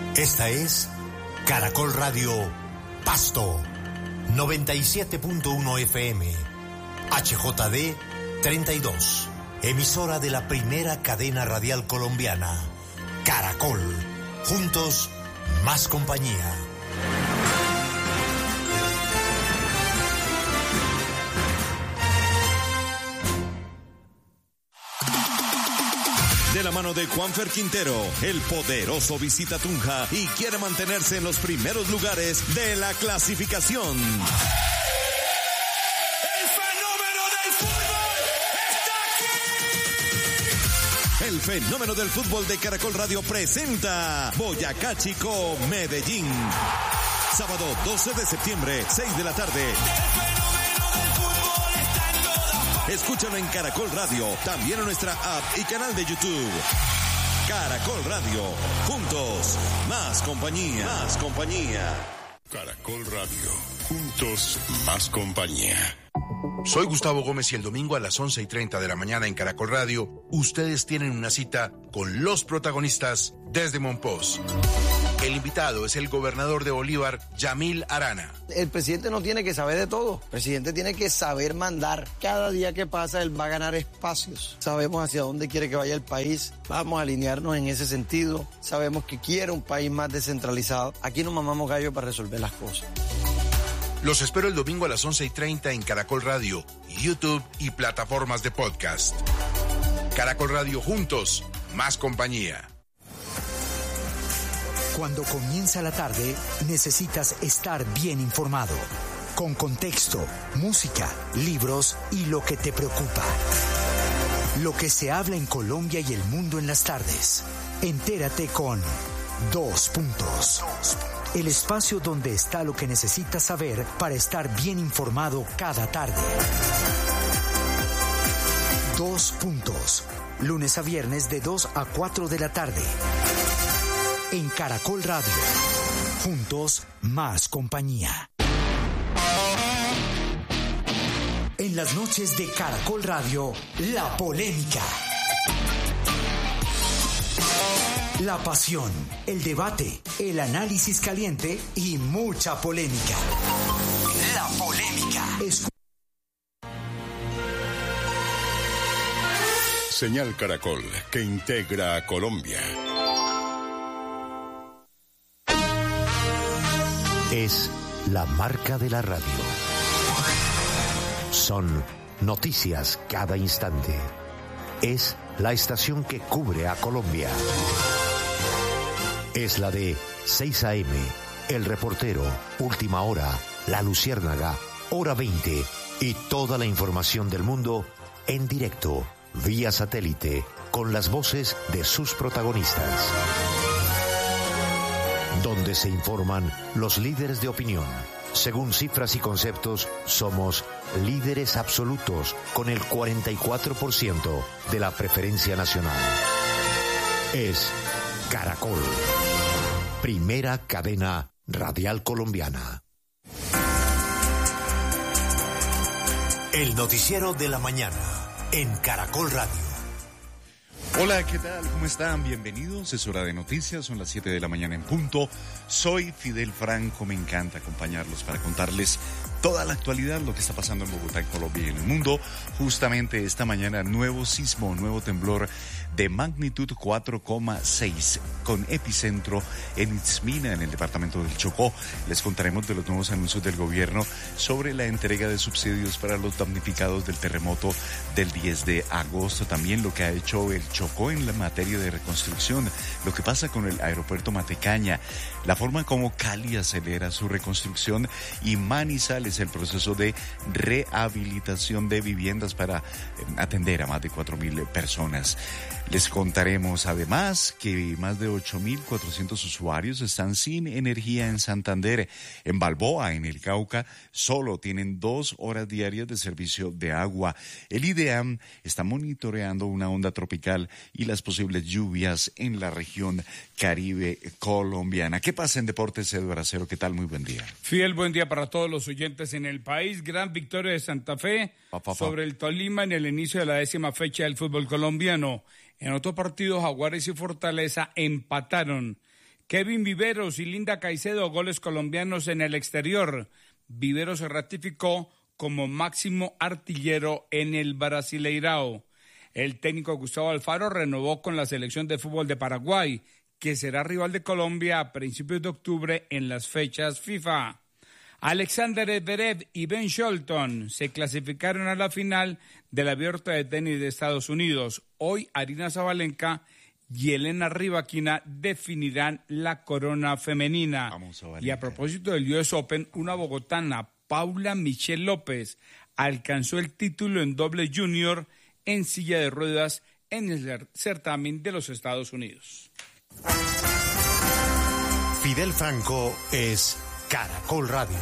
Esta es Caracol Radio Pasto, 97.1 FM, HJD 32, emisora de la primera cadena radial colombiana, Caracol, juntos, más compañía. De la mano de Juanfer Quintero, el poderoso visita Tunja y quiere mantenerse en los primeros lugares de la clasificación. ¡El fenómeno del fútbol está aquí! El fenómeno del fútbol de Caracol Radio presenta Boyacá Chico, Medellín. Sábado 12 de septiembre, 6 de la tarde. Escúchalo en Caracol Radio, también en nuestra app y canal de YouTube. Caracol Radio, juntos, más compañía, más compañía. Caracol Radio, juntos, más compañía. Soy Gustavo Gómez y el domingo a las 11:30 de la mañana en Caracol Radio, ustedes tienen una cita con los protagonistas desde Monpós. El invitado es el gobernador de Bolívar, Yamil Arana. El presidente no tiene que saber de todo. El presidente tiene que saber mandar. Cada día que pasa, él va a ganar espacios. Sabemos hacia dónde quiere que vaya el país. Vamos a alinearnos en ese sentido. Sabemos que quiere un país más descentralizado. Aquí no mamamos gallo para resolver las cosas. Los espero el domingo a las 11:30 en Caracol Radio, YouTube y plataformas de podcast. Caracol Radio, juntos, más compañía. Cuando comienza la tarde, necesitas estar bien informado, con contexto, música, libros y lo que te preocupa. Lo que se habla en Colombia y el mundo en las tardes. Entérate con 2 Puntos. El espacio donde está lo que necesitas saber para estar bien informado cada tarde. 2 Puntos. Lunes a viernes de 2 a 4 de la tarde. En Caracol Radio. Juntos, más compañía. En las noches de Caracol Radio, la polémica. La pasión, el debate, el análisis caliente y mucha polémica. La polémica. Señal Caracol, que integra a Colombia. Es la marca de la radio. Son noticias cada instante. Es la estación que cubre a Colombia. Es la de 6 AM, El Reportero, Última Hora, La Luciérnaga, Hora 20 y toda la información del mundo en directo, vía satélite, con las voces de sus protagonistas. Donde se informan los líderes de opinión. Según cifras y conceptos, somos líderes absolutos con el 44% de la preferencia nacional. Es Caracol, primera cadena radial colombiana. El noticiero de la mañana en Caracol Radio. Hola, ¿qué tal? ¿Cómo están? Bienvenidos. Es hora de noticias, son las 7 de la mañana en punto. Soy Fidel Franco, me encanta acompañarlos para contarles toda la actualidad, lo que está pasando en Bogotá, en Colombia y en el mundo. Justamente esta mañana, nuevo sismo, nuevo temblor de magnitud 4,6 con epicentro en Itzmina, en el departamento del Chocó. Les contaremos de los nuevos anuncios del gobierno sobre la entrega de subsidios para los damnificados del terremoto del 10 de agosto. También lo que ha hecho el Chocó en la materia de reconstrucción, lo que pasa con el aeropuerto Matecaña, la forma como Cali acelera su reconstrucción y Manizales el proceso de rehabilitación de viviendas para atender a más de 4.000 personas. Les contaremos además que más de 8.400 usuarios están sin energía en Santander. En Balboa, en el Cauca, solo tienen 2 horas diarias de servicio de agua. El IDEAM está monitoreando una onda tropical y las posibles lluvias en la región Caribe colombiana. ¿Qué pasa en deportes, Eduardo Acero? ¿Qué tal? Muy buen día. Fiel, buen día para todos los oyentes en el país. Gran victoria de Santa Fe sobre el Tolima en el inicio de la 10ª fecha del fútbol colombiano. En otro partido, Jaguares y Fortaleza empataron. Kevin Viveros y Linda Caicedo, goles colombianos en el exterior. Viveros se ratificó como máximo artillero en el Brasileirao. El técnico Gustavo Alfaro renovó con la selección de fútbol de Paraguay, que será rival de Colombia a principios de octubre en las fechas FIFA. Alexander Zverev y Ben Shelton se clasificaron a la final del Abierto de Tenis de Estados Unidos. Hoy Aryna Sabalenka y Elena Rybakina definirán la corona femenina. Y a propósito del US Open, una bogotana, Paula Michelle López, alcanzó el título en doble junior en silla de ruedas en el certamen de los Estados Unidos. Fidel Franco es Caracol Radio.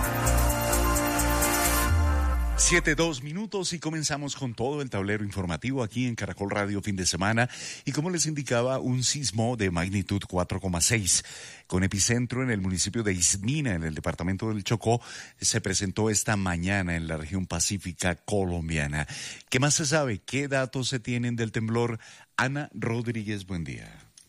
7:02 y comenzamos con todo el tablero informativo aquí en Caracol Radio fin de semana y como les indicaba, un sismo de magnitud 4,6 con epicentro en el municipio de Ismina, en el departamento del Chocó, se presentó esta mañana en la región pacífica colombiana. ¿Qué más se sabe? ¿Qué datos se tienen del temblor? Ana Rodríguez, buen día.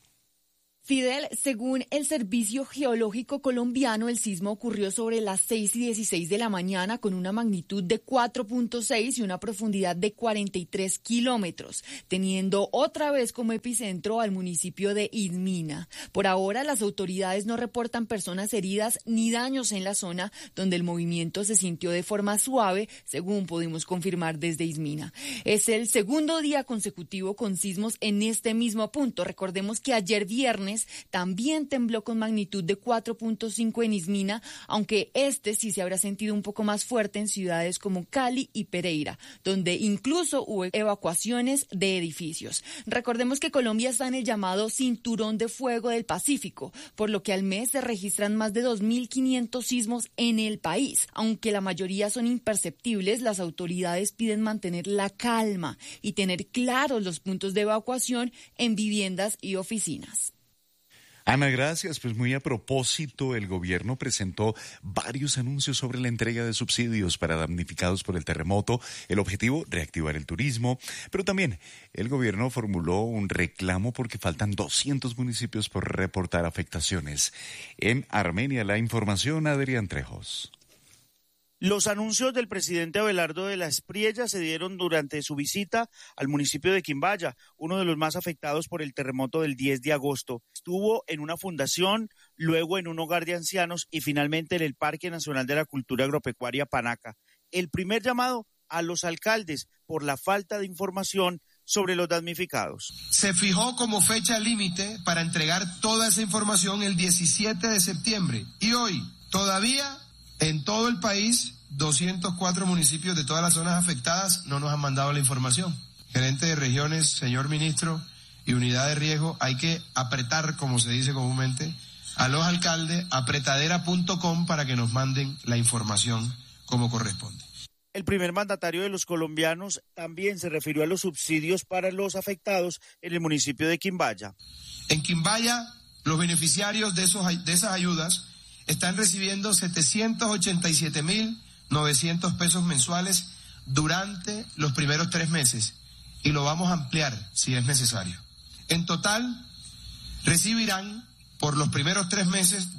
Fidel, según el Servicio Geológico Colombiano, el sismo ocurrió sobre las 6:16 de la mañana con una magnitud de 4.6 y una profundidad de 43 kilómetros, teniendo otra vez como epicentro al municipio de Ismina. Por ahora, las autoridades no reportan personas heridas ni daños en la zona, donde el movimiento se sintió de forma suave, según pudimos confirmar desde Ismina. Es el segundo día consecutivo con sismos en este mismo punto. Recordemos que ayer viernes también tembló con magnitud de 4.5 en Ismina, aunque este sí se habrá sentido un poco más fuerte en ciudades como Cali y Pereira, donde incluso hubo evacuaciones de edificios. Recordemos que Colombia está en el llamado Cinturón de Fuego del Pacífico, por lo que al mes se registran más de 2.500 sismos en el país. Aunque la mayoría son imperceptibles, las autoridades piden mantener la calma y tener claros los puntos de evacuación en viviendas y oficinas. Ana, gracias. Pues muy a propósito, el gobierno presentó varios anuncios sobre la entrega de subsidios para damnificados por el terremoto. El objetivo, reactivar el turismo, pero también el gobierno formuló un reclamo porque faltan 200 municipios por reportar afectaciones. En Armenia, la información, Adrián Trejos. Los anuncios del presidente Abelardo de la Espriella se dieron durante su visita al municipio de Quimbaya, uno de los más afectados por el terremoto del 10 de agosto. Estuvo en una fundación, luego en un hogar de ancianos y finalmente en el Parque Nacional de la Cultura Agropecuaria Panaca. El primer llamado a los alcaldes por la falta de información sobre los damnificados. Se fijó como fecha límite para entregar toda esa información el 17 de septiembre y hoy todavía en todo el país, 204 municipios de todas las zonas afectadas no nos han mandado la información. Gerente de regiones, señor ministro, y unidad de riesgo, hay que apretar, como se dice comúnmente, a los alcaldes, apretadera.com para que nos manden la información como corresponde. El primer mandatario de los colombianos también se refirió a los subsidios para los afectados en el municipio de Quimbaya. En Quimbaya, los beneficiarios de esas ayudas están recibiendo 787.900 pesos mensuales durante los primeros 3 meses y lo vamos a ampliar si es necesario. En total, recibirán por los primeros 3 meses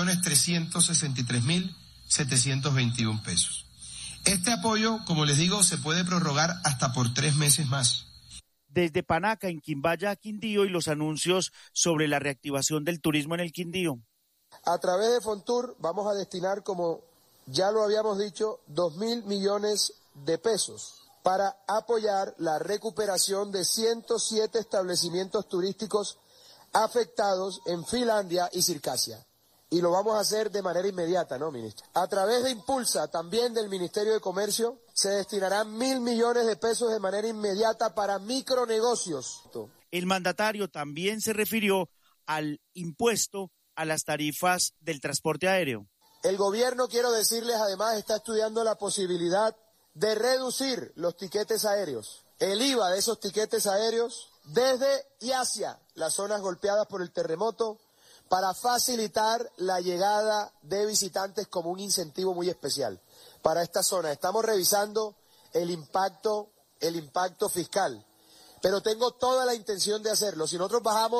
2.363.721 pesos. Este apoyo, como les digo, se puede prorrogar hasta por 3 meses más. Desde Panaca, en Quimbaya a Quindío, y los anuncios sobre la reactivación del turismo en el Quindío. A través de Fontur vamos a destinar, como ya lo habíamos dicho, 2.000 millones de pesos para apoyar la recuperación de 107 establecimientos turísticos afectados en Finlandia y Circasia. Y lo vamos a hacer de manera inmediata, ¿no, ministro? A través de Impulsa, también del Ministerio de Comercio, se destinarán 1.000 millones de pesos de manera inmediata para micronegocios. El mandatario también se refirió al impuesto a las tarifas del transporte aéreo. El gobierno, quiero decirles, además está estudiando la posibilidad de reducir los tiquetes aéreos, el IVA de esos tiquetes aéreos desde y hacia las zonas golpeadas por el terremoto para facilitar la llegada de visitantes como un incentivo muy especial para esta zona. Estamos revisando el impacto fiscal, pero tengo toda la intención de hacerlo. Si nosotros bajamos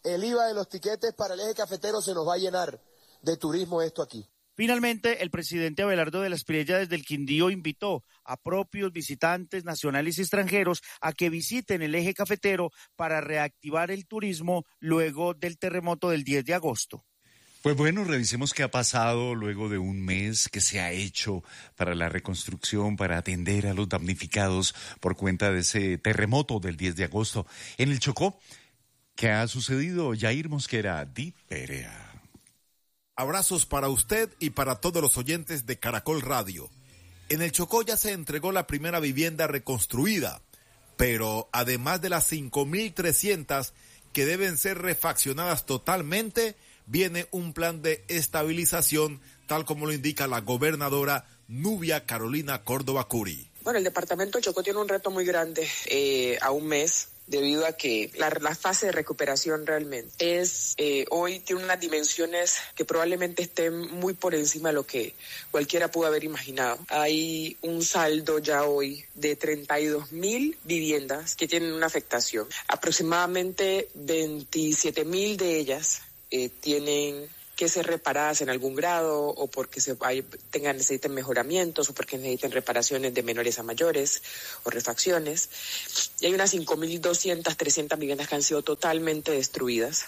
el IVA de los tiquetes para el eje cafetero, se nos va a llenar de turismo esto aquí. Finalmente, el presidente Abelardo de la Espriella desde el Quindío invitó a propios visitantes nacionales y extranjeros a que visiten el eje cafetero para reactivar el turismo luego del terremoto del 10 de agosto. Pues bueno, revisemos qué ha pasado luego de un mes, qué se ha hecho para la reconstrucción, para atender a los damnificados por cuenta de ese terremoto del 10 de agosto. En el Chocó, ¿qué ha sucedido? Yair Mosquera, Di Perea. Abrazos para usted y para todos los oyentes de Caracol Radio. En el Chocó ya se entregó la primera vivienda reconstruida, pero además de las 5.300 que deben ser refaccionadas totalmente, viene un plan de estabilización, tal como lo indica la gobernadora Nubia Carolina Córdoba Curi. Bueno, el departamento de Chocó tiene un reto muy grande a un mes, debido a que la fase de recuperación realmente hoy tiene unas dimensiones que probablemente estén muy por encima de lo que cualquiera pudo haber imaginado. Hay un saldo ya hoy de 32.000 viviendas que tienen una afectación. Aproximadamente 27.000 de ellas tienen que ser reparadas en algún grado, o porque necesiten mejoramientos, o porque necesiten reparaciones de menores a mayores o refacciones. Y hay unas 5.200, 300 viviendas que han sido totalmente destruidas.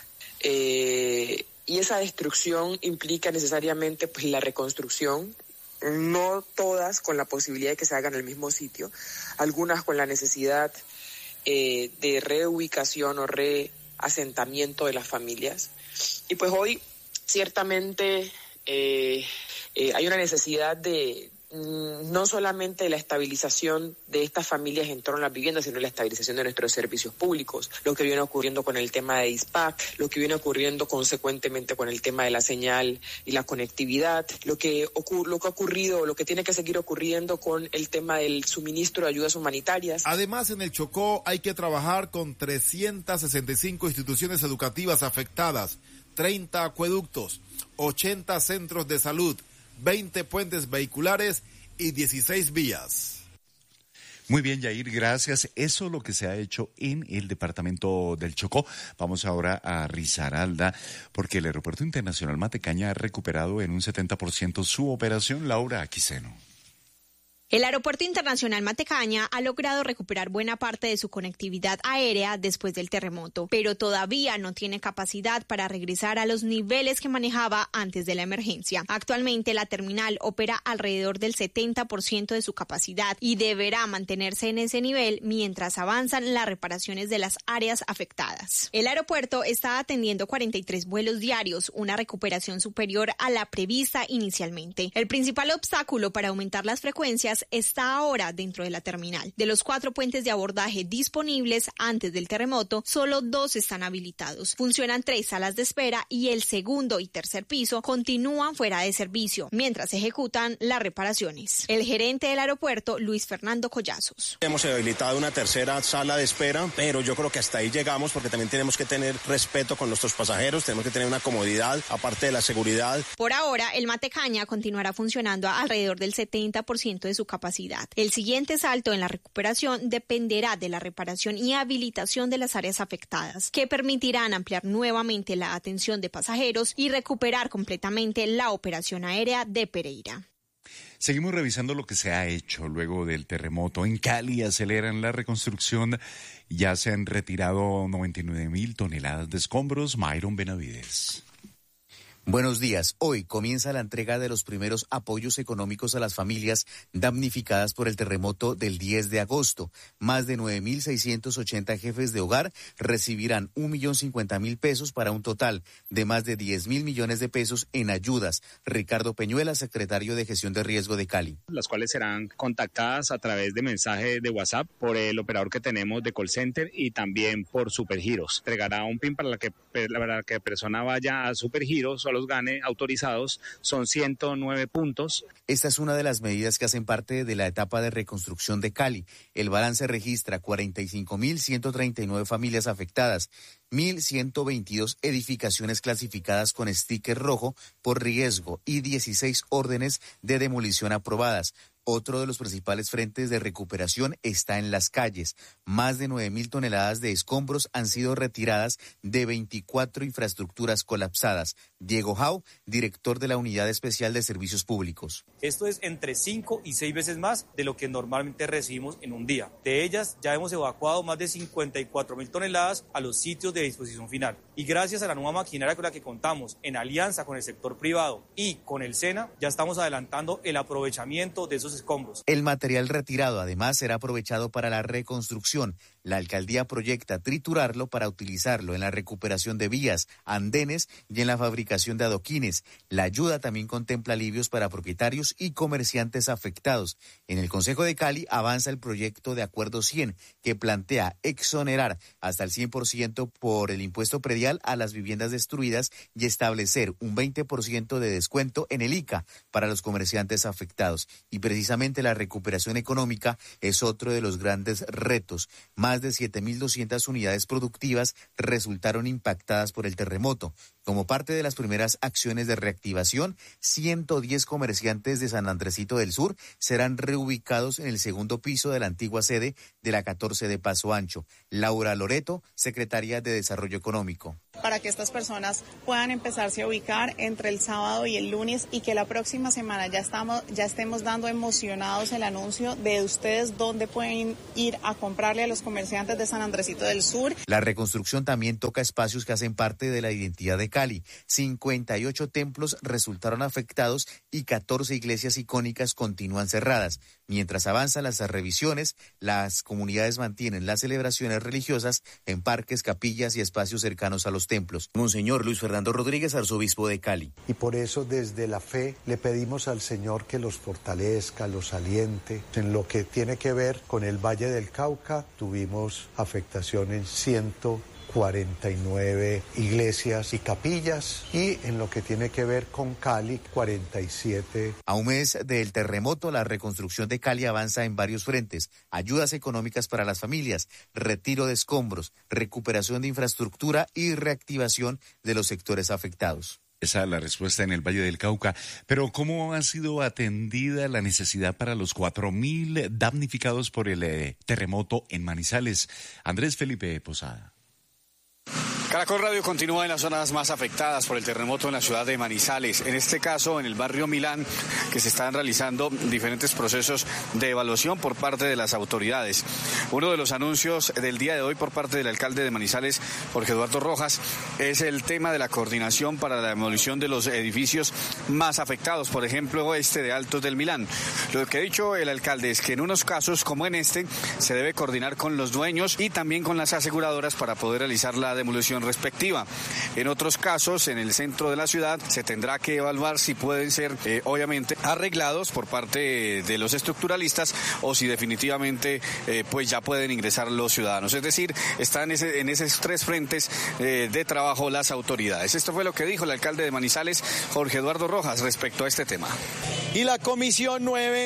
Y esa destrucción implica necesariamente pues la reconstrucción, no todas con la posibilidad de que se hagan en el mismo sitio, algunas con la necesidad de reubicación o reasentamiento de las familias. Y pues hoy ciertamente hay una necesidad de no solamente la estabilización de estas familias en torno a las viviendas, sino la estabilización de nuestros servicios públicos, lo que viene ocurriendo con el tema de ISPAC, lo que viene ocurriendo consecuentemente con el tema de la señal y la conectividad, lo que ha ocurrido, lo que tiene que seguir ocurriendo con el tema del suministro de ayudas humanitarias. Además, en el Chocó hay que trabajar con 365 instituciones educativas afectadas, 30 acueductos, 80 centros de salud, 20 puentes vehiculares y 16 vías. Muy bien, Yair, gracias. Eso es lo que se ha hecho en el departamento del Chocó. Vamos ahora a Risaralda, porque el Aeropuerto Internacional Matecaña ha recuperado en un 70% su operación. Laura Aquiseno. El Aeropuerto Internacional Matecaña ha logrado recuperar buena parte de su conectividad aérea después del terremoto, pero todavía no tiene capacidad para regresar a los niveles que manejaba antes de la emergencia. Actualmente la terminal opera alrededor del 70% de su capacidad y deberá mantenerse en ese nivel mientras avanzan las reparaciones de las áreas afectadas. El aeropuerto está atendiendo 43 vuelos diarios, una recuperación superior a la prevista inicialmente. El principal obstáculo para aumentar las frecuencias está ahora dentro de la terminal. De los 4 puentes de abordaje disponibles antes del terremoto, solo 2 están habilitados. Funcionan 3 salas de espera y el segundo y tercer piso continúan fuera de servicio, mientras se ejecutan las reparaciones. El gerente del aeropuerto, Luis Fernando Collazos. Hemos habilitado una tercera sala de espera, pero yo creo que hasta ahí llegamos porque también tenemos que tener respeto con nuestros pasajeros, tenemos que tener una comodidad, aparte de la seguridad. Por ahora, el Matecaña continuará funcionando a alrededor del 70% de su capacidad. El siguiente salto en la recuperación dependerá de la reparación y habilitación de las áreas afectadas, que permitirán ampliar nuevamente la atención de pasajeros y recuperar completamente la operación aérea de Pereira. Seguimos revisando lo que se ha hecho luego del terremoto. En Cali aceleran la reconstrucción. Ya se han retirado 99.000 toneladas de escombros. Myron Benavides. Buenos días. Hoy comienza la entrega de los primeros apoyos económicos a las familias damnificadas por el terremoto del 10 de agosto. Más de 9.680 jefes de hogar recibirán 1.050.000 pesos para un total de más de 10.000 millones de pesos en ayudas. Ricardo Peñuela, secretario de Gestión de Riesgo de Cali. Las cuales serán contactadas a través de mensaje de WhatsApp por el operador que tenemos de call center y también por Supergiros. Entregará un PIN para que la persona vaya a Supergiros, los gane autorizados, son 109 puntos. Esta es una de las medidas que hacen parte de la etapa de reconstrucción de Cali. El balance registra 45.139 familias afectadas, 1.122 edificaciones clasificadas con sticker rojo por riesgo y 16 órdenes de demolición aprobadas. Otro de los principales frentes de recuperación está en las calles. Más de 9.000 toneladas de escombros han sido retiradas de 24 infraestructuras colapsadas. Diego Jau, director de la Unidad Especial de Servicios Públicos. Esto es entre 5 y 6 veces más de lo que normalmente recibimos en un día. De ellas ya hemos evacuado más de 54.000 toneladas a los sitios de disposición final. Y gracias a la nueva maquinaria con la que contamos, en alianza con el sector privado y con el SENA, ya estamos adelantando el aprovechamiento de esos escombros. El material retirado además será aprovechado para la reconstrucción. La alcaldía proyecta triturarlo para utilizarlo en la recuperación de vías, andenes y en la fabricación de adoquines. La ayuda también contempla alivios para propietarios y comerciantes afectados. En el Consejo de Cali avanza el proyecto de Acuerdo 100, que plantea exonerar hasta el 100% por el impuesto predial a las viviendas destruidas y establecer un 20% de descuento en el ICA para los comerciantes afectados. Y precisamente la recuperación económica es otro de los grandes retos. Más de 7.200 unidades productivas resultaron impactadas por el terremoto. Como parte de las primeras acciones de reactivación, 110 comerciantes de San Andresito del Sur serán reubicados en el segundo piso de la antigua sede de la 14 de Paso Ancho. Laura Loreto, secretaria de Desarrollo Económico. Para que estas personas puedan empezarse a ubicar entre el sábado y el lunes y que la próxima semana ya estemos dando emocionados el anuncio de ustedes dónde pueden ir a comprarle a los comerciantes de San Andresito del Sur. La reconstrucción también toca espacios que hacen parte de la identidad de Cali. 58 templos resultaron afectados y 14 iglesias icónicas continúan cerradas. Mientras avanzan las revisiones, las comunidades mantienen las celebraciones religiosas en parques, capillas y espacios cercanos a los templos. Monseñor Luis Fernando Rodríguez, arzobispo de Cali. Y por eso desde la fe le pedimos al Señor que los fortalezca, los aliente. En lo que tiene que ver con el Valle del Cauca, tuvimos afectación en 149 iglesias y capillas, y en lo que tiene que ver con Cali, 47. A un mes del terremoto, la reconstrucción de Cali avanza en varios frentes: ayudas económicas para las familias, retiro de escombros, recuperación de infraestructura y reactivación de los sectores afectados. Esa es la respuesta en el Valle del Cauca. Pero ¿cómo ha sido atendida la necesidad para los 4.000 damnificados por el terremoto en Manizales? Andrés Felipe Posada. Caracol Radio continúa en las zonas más afectadas por el terremoto en la ciudad de Manizales. En este caso, en el barrio Milán, que se están realizando diferentes procesos de evaluación por parte de las autoridades. Uno de los anuncios del día de hoy por parte del alcalde de Manizales, Jorge Eduardo Rojas, es el tema de la coordinación para la demolición de los edificios más afectados, por ejemplo, este de Altos del Milán. Lo que ha dicho el alcalde es que en unos casos como en este, se debe coordinar con los dueños y también con las aseguradoras para poder realizar la demolición respectiva. En otros casos, en el centro de la ciudad, se tendrá que evaluar si pueden ser, obviamente, arreglados por parte de los estructuralistas o si definitivamente, pues ya pueden ingresar los ciudadanos. Es decir, están en esos tres frentes de trabajo las autoridades. Esto fue lo que dijo el alcalde de Manizales, Jorge Eduardo Rojas, respecto a este tema. Y la Comisión 9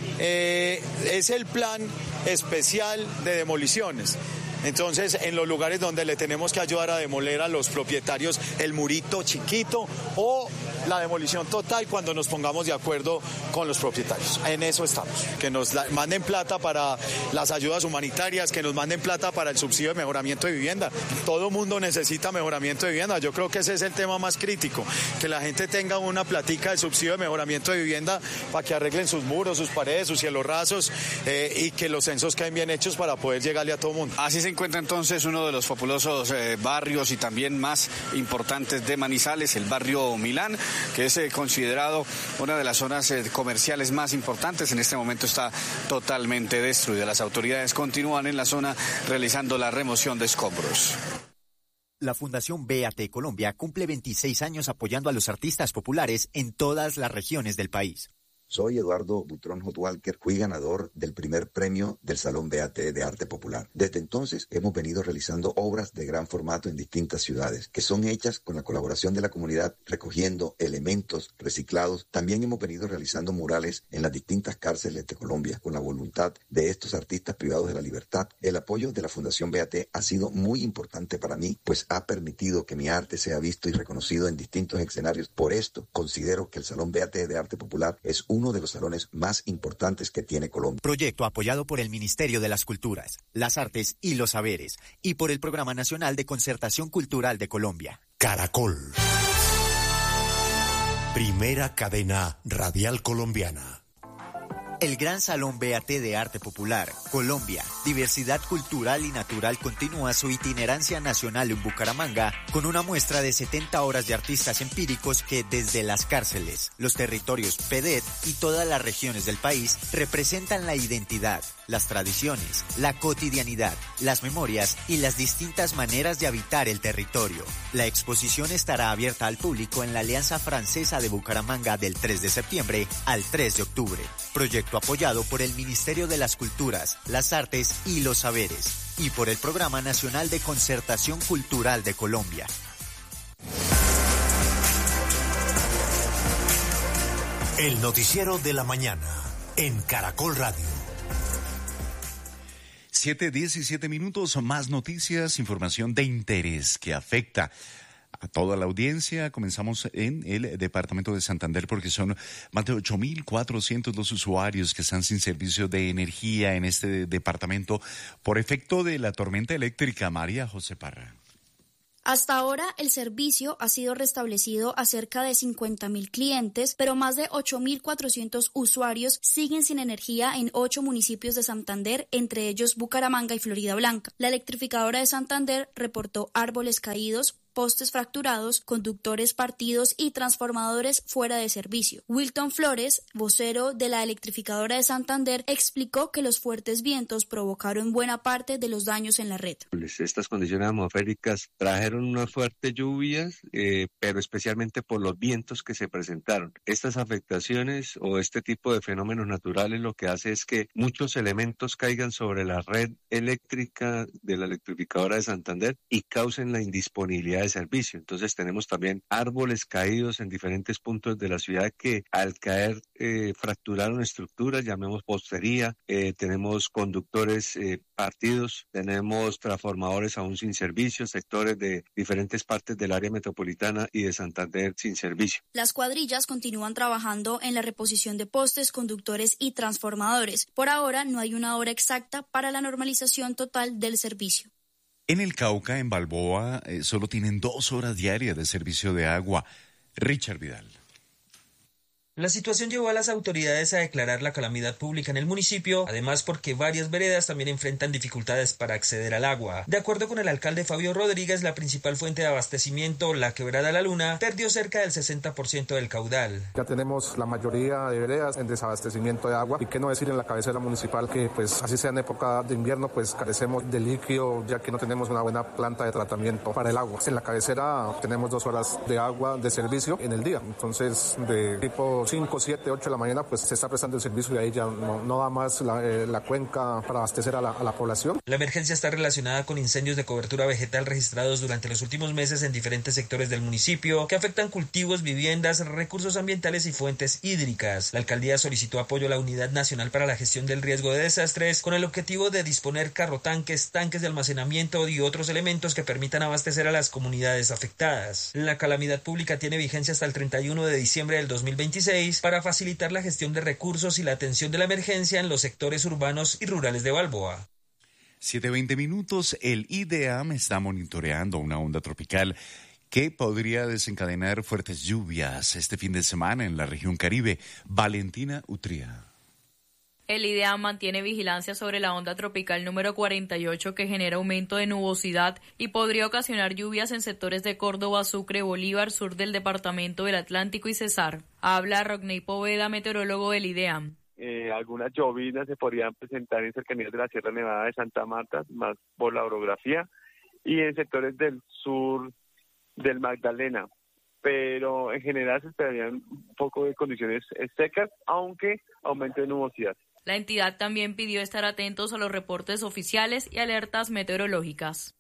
es el plan especial de demoliciones. Entonces, en los lugares donde le tenemos que ayudar a demoler a los propietarios el murito chiquito o la demolición total cuando nos pongamos de acuerdo con los propietarios. En eso estamos. Que nos manden plata para las ayudas humanitarias, que nos manden plata para el subsidio de mejoramiento de vivienda. Todo mundo necesita mejoramiento de vivienda. Yo creo que ese es el tema más crítico. Que la gente tenga una platica de subsidio de mejoramiento de vivienda para que arreglen sus muros, sus paredes, sus cielos rasos y que los censos queden bien hechos para poder llegarle a todo mundo. Así se encuentra entonces uno de los populosos barrios y también más importantes de Manizales, el barrio Milán, que es considerado una de las zonas comerciales más importantes. En este momento está totalmente destruida. Las autoridades continúan en la zona realizando la remoción de escombros. La Fundación BAT Colombia cumple 26 años apoyando a los artistas populares en todas las regiones del país. Soy Eduardo Butrón Hotwalker, fui ganador del primer premio del Salón BAT de Arte Popular. Desde entonces hemos venido realizando obras de gran formato en distintas ciudades, que son hechas con la colaboración de la comunidad, recogiendo elementos reciclados. También hemos venido realizando murales en las distintas cárceles de Colombia, con la voluntad de estos artistas privados de la libertad. El apoyo de la Fundación BAT ha sido muy importante para mí, pues ha permitido que mi arte sea visto y reconocido en distintos escenarios. Por esto, considero que el Salón BAT de Arte Popular es un uno de los salones más importantes que tiene Colombia. Proyecto apoyado por el Ministerio de las Culturas, las Artes y los Saberes y por el Programa Nacional de Concertación Cultural de Colombia. Caracol. Primera cadena radial colombiana. El Gran Salón BAT de Arte Popular, Colombia, Diversidad Cultural y Natural continúa su itinerancia nacional en Bucaramanga con una muestra de 70 horas de artistas empíricos que desde las cárceles, los territorios PEDET y todas las regiones del país representan la identidad, las tradiciones, la cotidianidad, las memorias y las distintas maneras de habitar el territorio. La exposición estará abierta al público en la Alianza Francesa de Bucaramanga del 3 de septiembre al 3 de octubre. Proyecto apoyado por el Ministerio de las Culturas, las Artes y los Saberes y por el Programa Nacional de Concertación Cultural de Colombia. El noticiero de la mañana en Caracol Radio. 7:17, más noticias, información de interés que afecta a toda la audiencia. Comenzamos en el departamento de Santander porque son más de 8.400 los usuarios que están sin servicio de energía en este departamento por efecto de la tormenta eléctrica. María José Parra. Hasta ahora, el servicio ha sido restablecido a cerca de 50.000 clientes, pero más de 8.400 usuarios siguen sin energía en 8 municipios de Santander, entre ellos Bucaramanga y Floridablanca. La electrificadora de Santander reportó árboles caídos, postes fracturados, conductores partidos y transformadores fuera de servicio. Wilton Flores, vocero de la electrificadora de Santander, explicó que los fuertes vientos provocaron buena parte de los daños en la red. Estas condiciones atmosféricas trajeron unas fuertes lluvias, pero especialmente por los vientos que se presentaron. Estas afectaciones o este tipo de fenómenos naturales lo que hace es que muchos elementos caigan sobre la red eléctrica de la electrificadora de Santander y causen la indisponibilidad de servicio. Entonces tenemos también árboles caídos en diferentes puntos de la ciudad que al caer fracturaron estructuras, llamemos postería, tenemos conductores partidos, tenemos transformadores aún sin servicio, sectores de diferentes partes del área metropolitana y de Santander sin servicio. Las cuadrillas continúan trabajando en la reposición de postes, conductores y transformadores. Por ahora no hay una hora exacta para la normalización total del servicio. En el Cauca, en Balboa, solo tienen 2 horas diarias de servicio de agua. Richard Vidal. La situación llevó a las autoridades a declarar la calamidad pública en el municipio, además porque varias veredas también enfrentan dificultades para acceder al agua. De acuerdo con el alcalde Fabio Rodríguez, la principal fuente de abastecimiento, la Quebrada La Luna, perdió cerca del 60% del caudal. Ya tenemos la mayoría de veredas en desabastecimiento de agua y qué no decir en la cabecera municipal que pues así sea en época de invierno pues carecemos de líquido ya que no tenemos una buena planta de tratamiento para el agua. En la cabecera tenemos 2 horas de agua de servicio en el día, entonces de tipo 5, 7, 8 de la mañana pues se está prestando el servicio y ahí ya no da más la cuenca para abastecer a la población. La emergencia está relacionada con incendios de cobertura vegetal registrados durante los últimos meses en diferentes sectores del municipio que afectan cultivos, viviendas, recursos ambientales y fuentes hídricas. La alcaldía solicitó apoyo a la Unidad Nacional para la Gestión del Riesgo de Desastres con el objetivo de disponer carrotanques, tanques de almacenamiento y otros elementos que permitan abastecer a las comunidades afectadas. La calamidad pública tiene vigencia hasta el 31 de diciembre del 2026 para facilitar la gestión de recursos y la atención de la emergencia en los sectores urbanos y rurales de Balboa. 7:20, el IDEAM está monitoreando una onda tropical que podría desencadenar fuertes lluvias este fin de semana en la región Caribe. Valentina Utría. El IDEAM mantiene vigilancia sobre la onda tropical número 48 que genera aumento de nubosidad y podría ocasionar lluvias en sectores de Córdoba, Sucre, Bolívar, sur del departamento del Atlántico y Cesar. Habla Rodney Poveda, meteorólogo del IDEAM. Algunas llovinas se podrían presentar en cercanías de la Sierra Nevada de Santa Marta, más por la orografía, y en sectores del sur del Magdalena. Pero en general se esperarían un poco de condiciones secas, aunque aumento de nubosidad. La entidad también pidió estar atentos a los reportes oficiales y alertas meteorológicas.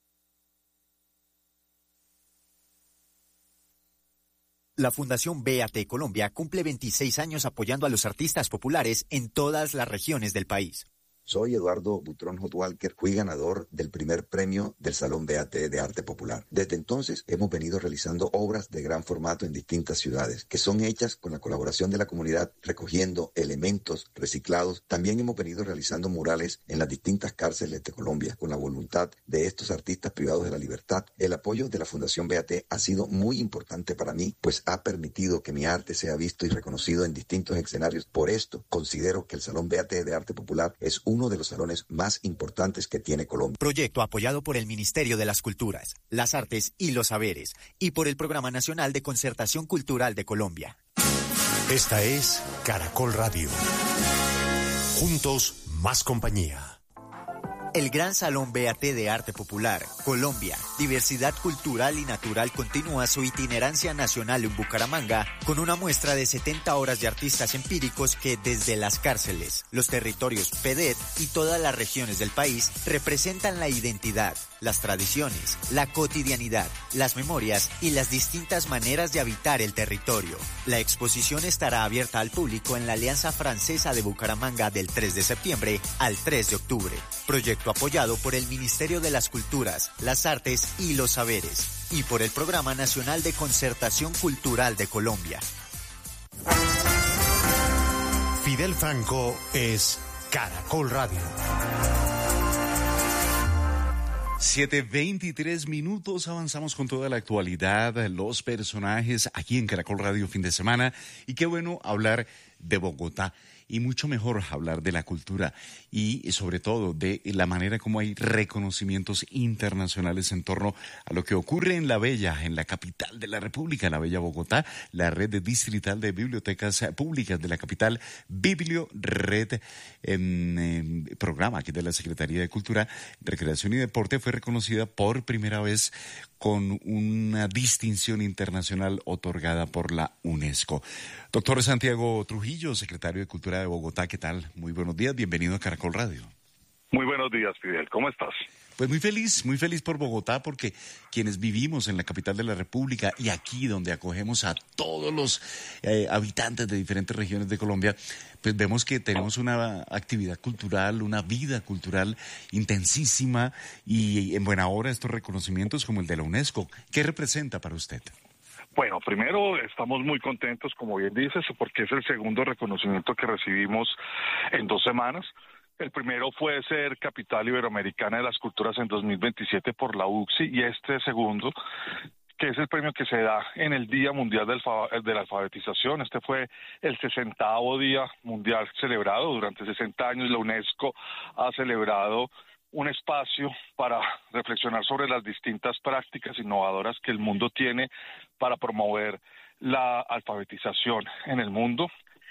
La Fundación BAT Colombia cumple 26 años apoyando a los artistas populares en todas las regiones del país. Soy Eduardo Butrón Hotwalker, fui ganador del primer premio del Salón BAT de Arte Popular. Desde entonces hemos venido realizando obras de gran formato en distintas ciudades, que son hechas con la colaboración de la comunidad, recogiendo elementos reciclados. También hemos venido realizando murales en las distintas cárceles de Colombia, con la voluntad de estos artistas privados de la libertad. El apoyo de la Fundación BAT ha sido muy importante para mí, pues ha permitido que mi arte sea visto y reconocido en distintos escenarios. Por esto, considero que el Salón BAT de Arte Popular es uno de los salones más importantes que tiene Colombia. Proyecto apoyado por el Ministerio de las Culturas, las Artes y los Saberes y por el Programa Nacional de Concertación Cultural de Colombia. Esta es Caracol Radio. Juntos, más compañía. El Gran Salón BAT de Arte Popular, Colombia, Diversidad Cultural y Natural continúa su itinerancia nacional en Bucaramanga con una muestra de 70 horas de artistas empíricos que desde las cárceles, los territorios PEDET y todas las regiones del país representan la identidad, las tradiciones, la cotidianidad, las memorias y las distintas maneras de habitar el territorio. La exposición estará abierta al público en la Alianza Francesa de Bucaramanga del 3 de septiembre al 3 de octubre. Proyecto apoyado por el Ministerio de las Culturas, las Artes y los Saberes y por el Programa Nacional de Concertación Cultural de Colombia. Fidel Franco es Caracol Radio. 7:23 minutos, avanzamos con toda la actualidad, los personajes aquí en Caracol Radio fin de semana y qué bueno hablar de Bogotá. Y mucho mejor hablar de la cultura y sobre todo de la manera como hay reconocimientos internacionales en torno a lo que ocurre en la bella, en la capital de la República, la bella Bogotá, la red distrital de bibliotecas públicas de la capital, Bibliored, en programa aquí de la Secretaría de Cultura, Recreación y Deporte, fue reconocida por primera vez con una distinción internacional otorgada por la UNESCO. Doctor Santiago Trujillo, secretario de Cultura de Bogotá, ¿qué tal? Muy buenos días, bienvenido a Caracol Radio. Muy buenos días, Fidel, ¿cómo estás? Pues muy feliz por Bogotá, porque quienes vivimos en la capital de la República y aquí donde acogemos a todos los habitantes de diferentes regiones de Colombia, pues vemos que tenemos una actividad cultural, una vida cultural intensísima y en buena hora estos reconocimientos como el de la UNESCO. ¿Qué representa para usted? Bueno, primero estamos muy contentos, como bien dices, porque es el segundo reconocimiento que recibimos en 2 semanas. El primero fue ser Capital Iberoamericana de las Culturas en 2027 por la UCSI y este segundo, que es el premio que se da en el Día Mundial de la Alfabetización. Este fue el 60º Día Mundial celebrado. Durante 60 años la UNESCO ha celebrado un espacio para reflexionar sobre las distintas prácticas innovadoras que el mundo tiene para promover la alfabetización en el mundo.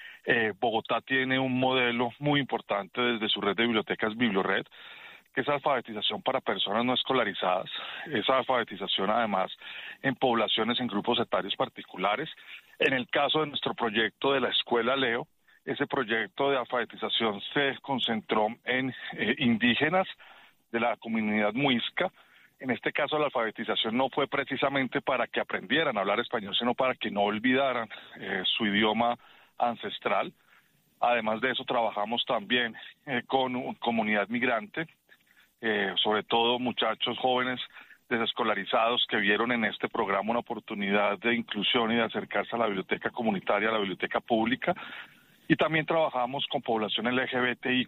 Bogotá tiene un modelo muy importante desde su red de bibliotecas Bibliored, que es alfabetización para personas no escolarizadas, esa alfabetización además en poblaciones en grupos etarios particulares. En el caso de nuestro proyecto de la Escuela Leo, ese proyecto de alfabetización se concentró en indígenas de la comunidad muisca. En este caso la alfabetización no fue precisamente para que aprendieran a hablar español, sino para que no olvidaran su idioma ancestral. Además de eso trabajamos también con comunidad migrante, sobre todo muchachos jóvenes desescolarizados que vieron en este programa una oportunidad de inclusión y de acercarse a la biblioteca comunitaria, a la biblioteca pública, y también trabajamos con población LGBTIQ+.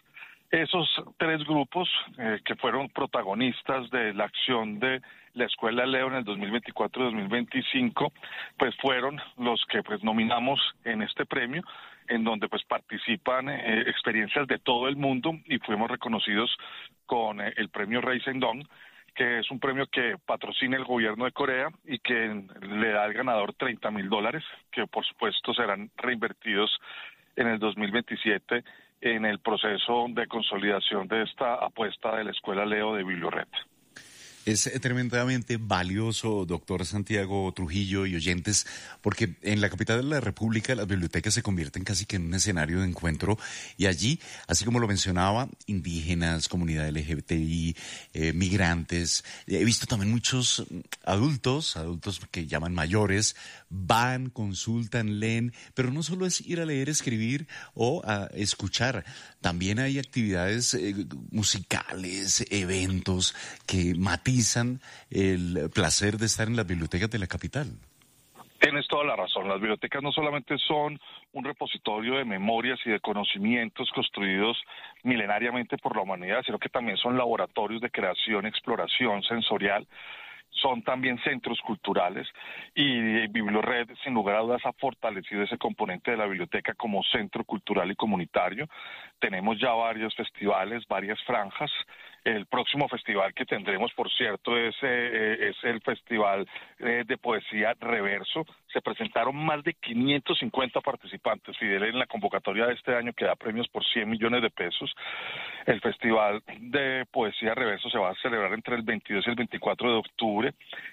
Esos 3 grupos que fueron protagonistas de la acción de la Escuela Leo en el 2024 y 2025, pues fueron los que pues nominamos en este premio, en donde pues participan experiencias de todo el mundo y fuimos reconocidos con el premio Rey Sendong, que es un premio que patrocina el gobierno de Corea y que le da al ganador $30,000, que por supuesto serán reinvertidos en el 2027 en el proceso de consolidación de esta apuesta de la Escuela Leo de Bibliored. Es tremendamente valioso, doctor Santiago Trujillo y oyentes, porque en la capital de la República las bibliotecas se convierten casi que en un escenario de encuentro y allí, así como lo mencionaba, indígenas, comunidad LGBTI, migrantes, he visto también muchos adultos que llaman mayores, van, consultan, leen, pero no solo es ir a leer, escribir o a escuchar, también hay actividades musicales, eventos que matizan el placer de estar en las bibliotecas de la capital. Tienes toda la razón. Las bibliotecas no solamente son un repositorio de memorias y de conocimientos construidos milenariamente por la humanidad, sino que también son laboratorios de creación, exploración sensorial. Son también centros culturales y Bibliored, sin lugar a dudas, ha fortalecido ese componente de la biblioteca como centro cultural y comunitario. Tenemos ya varios festivales, varias franjas. El próximo festival que tendremos, por cierto, es el Festival de Poesía Reverso. Se presentaron más de 550 participantes, Fidel, en la convocatoria de este año que da premios por 100 millones de pesos. El Festival de Poesía Reverso se va a celebrar entre el 22 y el 24 de octubre.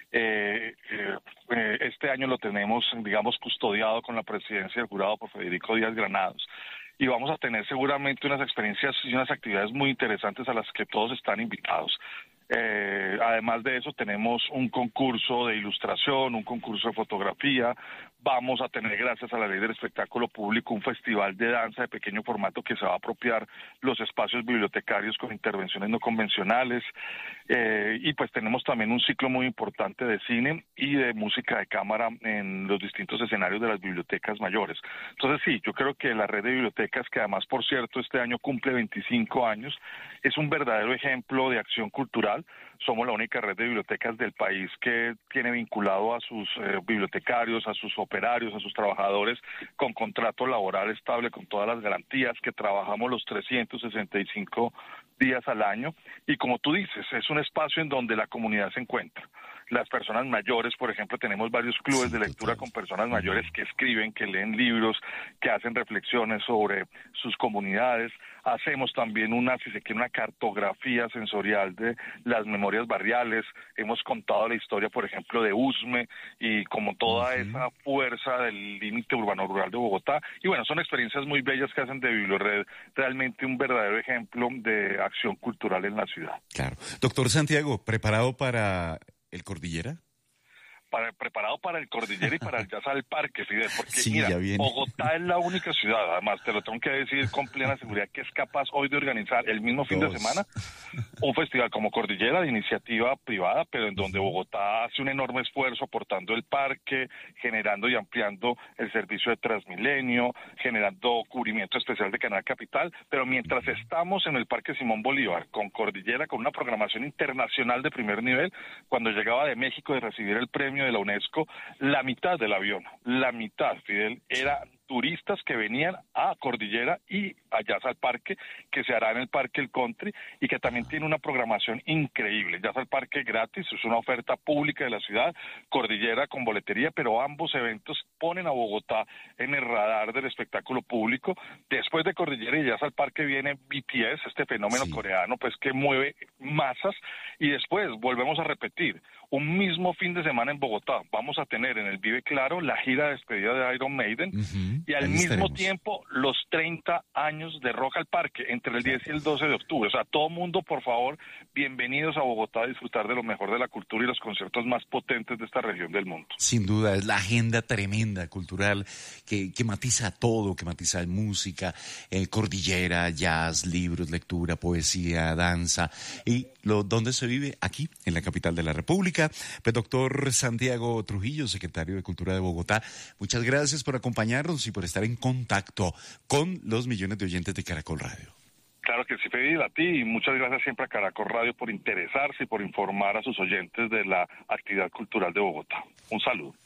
Este año lo tenemos, digamos, custodiado con la presidencia del jurado por Federico Díaz Granados. Y vamos a tener seguramente unas experiencias y unas actividades muy interesantes a las que todos están invitados. Además de eso, tenemos un concurso de ilustración, un concurso de fotografía. Vamos a tener, gracias a la ley del espectáculo público, un festival de danza de pequeño formato que se va a apropiar los espacios bibliotecarios con intervenciones no convencionales. Y pues tenemos también un ciclo muy importante de cine y de música de cámara en los distintos escenarios de las bibliotecas mayores. Entonces sí, yo creo que la red de bibliotecas, que además, por cierto, este año cumple 25 años, es un verdadero ejemplo de acción cultural. Somos la única red de bibliotecas del país que tiene vinculado a sus bibliotecarios, a sus operarios, a sus trabajadores con contrato laboral estable, con todas las garantías, que trabajamos los 365 días al año. Y como tú dices, es un espacio en donde la comunidad se encuentra. Las personas mayores, por ejemplo, tenemos varios clubes de lectura con personas mayores que escriben, que leen libros, que hacen reflexiones sobre sus comunidades. Hacemos también una cartografía sensorial de las memorias barriales. Hemos contado la historia, por ejemplo, de Usme y como toda esa fuerza del límite urbano-rural de Bogotá. Y bueno, son experiencias muy bellas que hacen de Bibliored realmente un verdadero ejemplo de acción cultural en la ciudad. Claro. Doctor Santiago, ¿preparado para el Cordillera? Preparado para el Cordillera y para el Jazz al Parque, Fidel, porque sí, mira, ya Bogotá es la única ciudad, además te lo tengo que decir con plena seguridad, que es capaz hoy de organizar el mismo fin de semana un festival como Cordillera, de iniciativa privada, pero en donde Bogotá hace un enorme esfuerzo aportando el parque, generando y ampliando el servicio de Transmilenio, generando cubrimiento especial de Canal Capital, pero mientras estamos en el Parque Simón Bolívar con Cordillera, con una programación internacional de primer nivel, cuando llegaba de México de recibir el premio de la UNESCO, la mitad del avión, la mitad, Fidel, era turistas que venían a Cordillera y a Jazz al Parque, que se hará en el Parque El Country y que también tiene una programación increíble. Jazz al Parque gratis, es una oferta pública de la ciudad, Cordillera con boletería, pero ambos eventos ponen a Bogotá en el radar del espectáculo público. Después de Cordillera y Jazz al Parque viene BTS, este fenómeno coreano pues que mueve masas, y después volvemos a repetir un mismo fin de semana en Bogotá. Vamos a tener en el Vive Claro la gira de despedida de Iron Maiden y al mismo tiempo los 30 años de Rock al Parque entre el 10 y el 12 de octubre. O sea, todo mundo, por favor, bienvenidos a Bogotá a disfrutar de lo mejor de la cultura y los conciertos más potentes de esta región del mundo. Sin duda, es la agenda tremenda cultural que matiza todo, que matiza música, cordillera, jazz, libros, lectura, poesía, danza y ¿dónde se vive? Aquí, en la capital de la República. Pues, doctor Santiago Trujillo, secretario de Cultura de Bogotá, muchas gracias por acompañarnos y por estar en contacto con los millones de oyentes de Caracol Radio. Claro que sí, Fidel, a ti, y muchas gracias siempre a Caracol Radio por interesarse y por informar a sus oyentes de la actividad cultural de Bogotá. Un saludo.